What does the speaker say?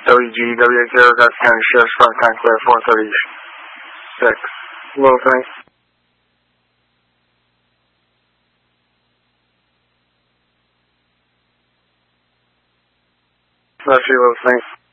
WG, WA0, Garth County Sheriff's Department, time clear, 436. Little thing. Let's see, little thing.